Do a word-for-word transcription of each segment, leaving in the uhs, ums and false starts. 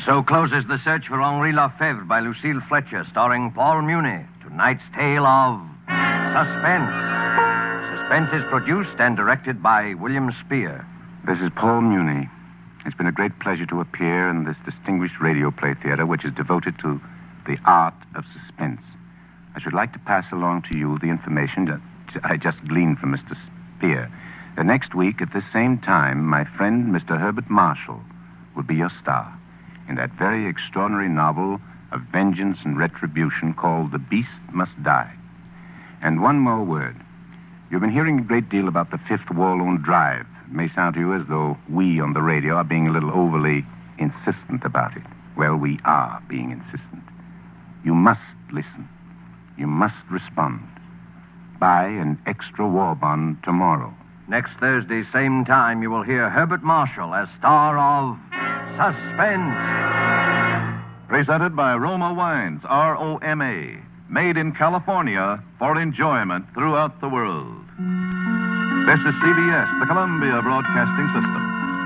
so closes the search for Henri Lefebvre by Lucille Fletcher, starring Paul Muni. Tonight's tale of Suspense. Suspense is produced and directed by William Spear. This is Paul Muni. It's been a great pleasure to appear in this distinguished radio play theater, which is devoted to the art of suspense. I should like to pass along to you the information that I just gleaned from Mister Spear. The next week, at this same time, my friend Mister Herbert Marshall will be your star in that very extraordinary novel of vengeance and retribution called The Beast Must Die. And one more word. You've been hearing a great deal about the Fifth Warloon Drive. It may sound to you as though we on the radio are being a little overly insistent about it. Well, we are being insistent. You must listen. You must respond. Buy an extra war bond tomorrow. Next Thursday, same time, you will hear Herbert Marshall as star of Suspense. Presented by Roma Wines, R O M A. Made in California for enjoyment throughout the world. This is C B S, the Columbia Broadcasting System.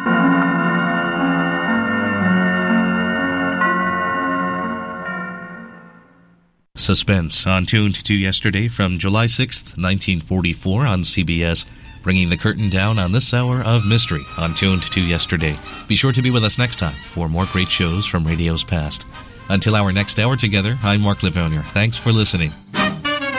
Suspense on Tuned to Yesterday from July sixth, nineteen forty-four on C B S, bringing the curtain down on this hour of mystery on Tuned to Yesterday. Be sure to be with us next time for more great shows from radio's past. Until our next hour together, I'm Mark Livonia. Thanks for listening.